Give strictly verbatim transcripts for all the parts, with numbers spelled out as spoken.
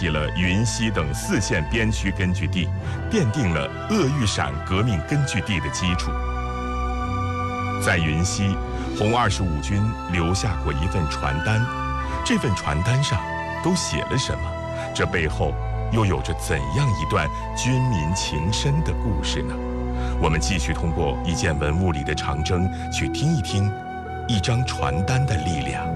起了云西等四县边区根据地，奠定了鄂豫陕革命根据地的基础。在云西，红二十五军留下过一份传单，这份传单上都写了什么？这背后又有着怎样一段军民情深的故事呢？我们继续通过一件文物里的长征，去听一听一张传单的力量。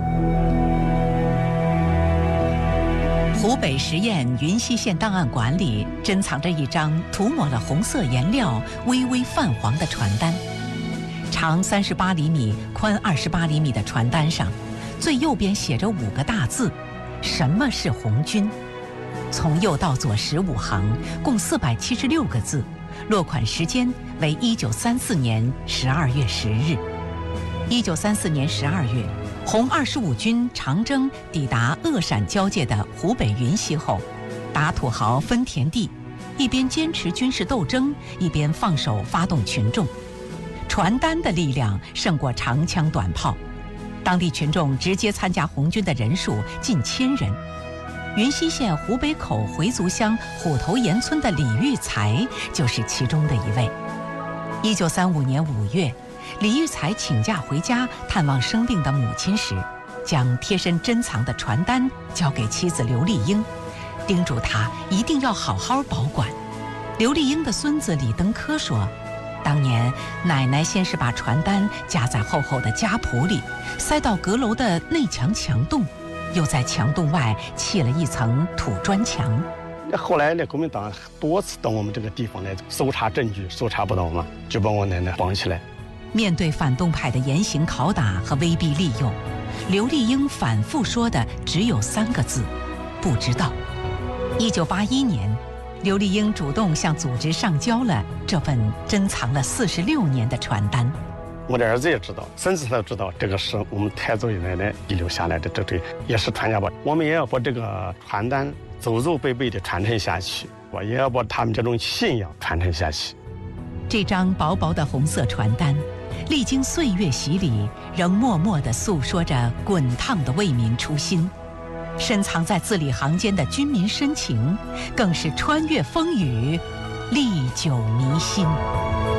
湖北十堰云西县档案馆里珍藏着一张涂抹了红色颜料、微微泛黄的传单。长三十八厘米、宽二十八厘米的传单上，最右边写着五个大字：“什么是红军？”从右到左十五行，共四百七十六个字。落款时间为一九三四年十二月十日。一九三四年十二月，红二十五军长征抵达鄂陕交界的湖北云西后，打土豪分田地，一边坚持军事斗争，一边放手发动群众。传单的力量胜过长枪短炮，当地群众直接参加红军的人数近千人。云西县湖北口回族乡虎头岩村的李育才就是其中的一位。一九三五年五月，李育才请假回家探望生病的母亲时，将贴身珍藏的传单交给妻子刘丽英，叮嘱她一定要好好保管。刘丽英的孙子李登科说，当年奶奶先是把传单夹在厚厚的家谱里，塞到阁楼的内墙墙洞，又在墙洞外砌了一层土砖墙。 后来呢，国民党多次到我们这个地方来搜查证据，搜查不到嘛，就把我奶奶绑起来。 面对反动派的严刑拷打和威逼利诱，刘丽英反复说的只有三个字：不知道。一九八一年，刘丽英主动向组织上交了这份珍藏了四十六年的传单。 我的儿子也知道，孙子他都知道，这个是我们太祖奶奶遗留下来的，这对也是传家宝。我们也要把这个传单祖祖辈辈的传承下去，我也要把他们这种信仰传承下去。 这张薄薄的红色传单，历经岁月洗礼，仍默默地诉说着滚烫的为民初心。深藏在字里行间的军民深情，更是穿越风雨，历久弥新。